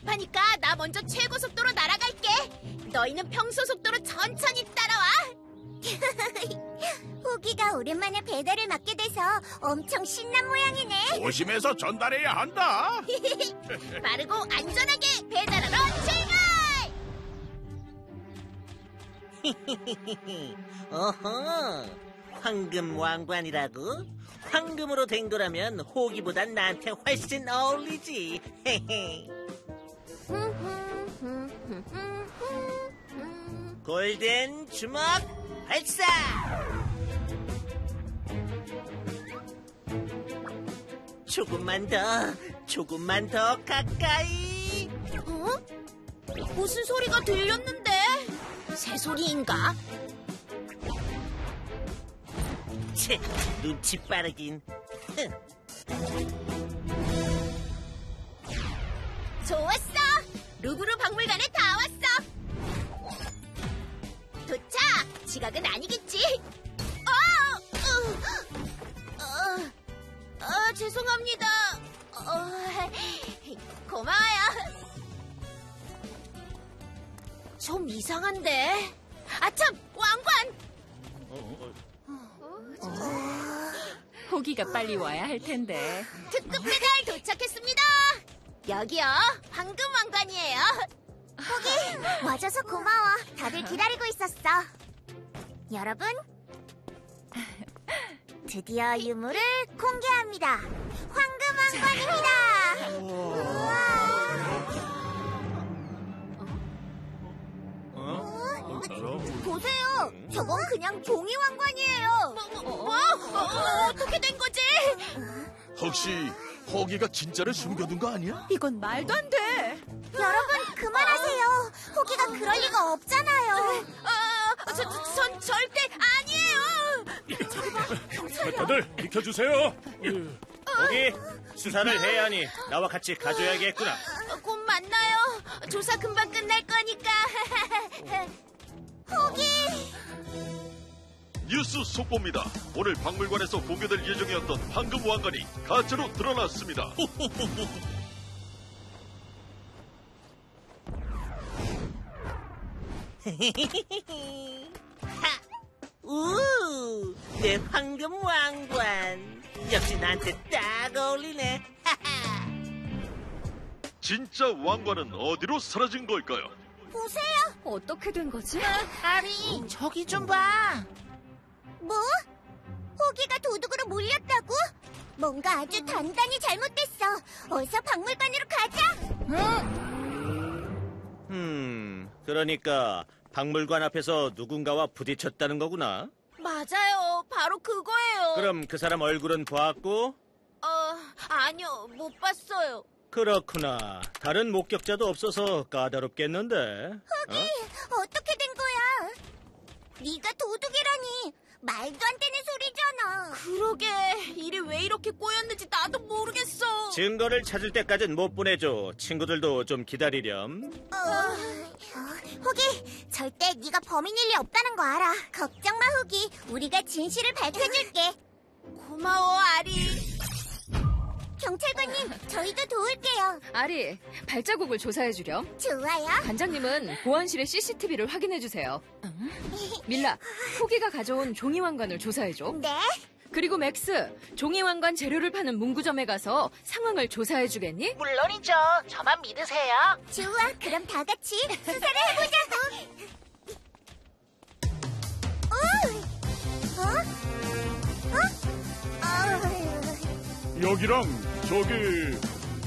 급하니까 나 먼저 최고 속도로 날아갈게. 너희는 평소 속도로 천천히 따라와. 호기가 오랜만에 배달을 맡게 돼서 엄청 신난 모양이네. 조심해서 전달해야 한다. 빠르고 안전하게 배달하러 출발! 어허, 황금 왕관이라고? 황금으로 된 거라면 호기보단 나한테 훨씬 어울리지. 골든 주먹 발사! 조금만 더 가까이. 어? 무슨 소리가 들렸는데? 새소리인가? 채, 눈치 빠르긴. 좋았어! 루브르 박물관에 다 왔어! 도착! 지각은 아니겠지? 죄송합니다. 고마워요. 좀 이상한데? 아참! 왕관! 호기가 빨리 와야 할 텐데. 특급 배달 도착했습니다. 여기요, 황금 왕관이에요. 호기, 와줘서 고마워. 다들 기다리고 있었어. 여러분, 드디어 유물을 공개합니다. 황금 왕관입니다. 보세요. 저건 그냥 종이 왕관이에요. 어떻게 된 거지? 혹시 호기가 진짜를 숨겨둔 거 아니야? 이건 말도 안 돼. 여러분, 그만하세요. 호기가 그럴 리가 없잖아요. 전 절대 아니에요. 다들 비켜주세요. 거기 수사를 해야 하니 나와 같이 가줘야겠구나. 곧 만나요. 조사 금방 끝날 거니까. 호기! 뉴스 속보입니다. 오늘 박물관에서 공개될 예정이었던 황금 왕관이 가짜로 드러났습니다. 내 황금 왕관. 역시 나한테 딱 어울리네. 진짜 왕관은 어디로 사라진 걸까요? 보세요. 어떻게 된 거지? 아리, 저기 좀 봐. 뭐? 호기가 도둑으로 몰렸다고? 뭔가 아주 단단히 잘못됐어. 어서 박물관으로 가자. 그러니까 박물관 앞에서 누군가와 부딪혔다는 거구나. 맞아요. 바로 그거예요. 그럼 그 사람 얼굴은 봤고? 아니요. 못 봤어요. 그렇구나. 다른 목격자도 없어서 까다롭겠는데. 어떻게 된 거야? 네가 도둑이라니. 말도 안 되는 소리잖아. 그러게. 일이 왜 이렇게 꼬였는지 나도 모르겠어. 증거를 찾을 때까진 못 보내줘. 친구들도 좀 기다리렴. 호기, 절대 네가 범인일 리 없다는 거 알아. 걱정 마, 호기. 우리가 진실을 밝혀줄게. 고마워, 아리. 경찰관님, 저희도 도울게요. 아리, 발자국을 조사해주렴. 좋아요. 관장님은 보안실의 CCTV를 확인해주세요. 밀라, 호기가 가져온 종이왕관을 조사해줘. 네. 그리고 맥스, 종이왕관 재료를 파는 문구점에 가서 상황을 조사해주겠니? 물론이죠. 저만 믿으세요. 좋아, 그럼 다 같이 수사를 해보자고. 여기랑 저기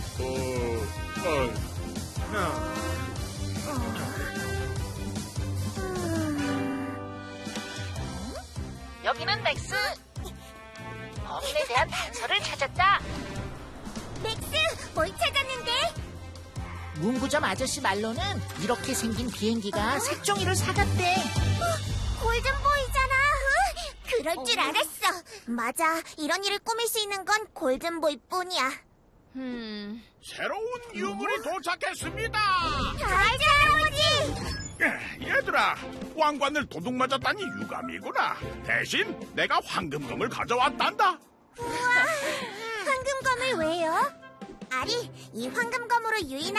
여기는 맥스. 범인에 대한 단서를 찾았다. 맥스, 뭘 찾았는데? 문구점 아저씨 말로는 이렇게 생긴 비행기가 색종이를 사갔대. 골든보이잖아. 그럴 줄 알았어. 맞아, 이런 일을 꾸밀 수 있는 건 골든보이뿐이야. 새로운 유물이 도착했습니다. 가자, 할아버지. 얘들아, 왕관을 도둑 맞았다니 유감이구나. 대신 내가 황금검을 가져왔단다. 우와, 황금검을 왜요? 아리, 이 황금검으로 유인한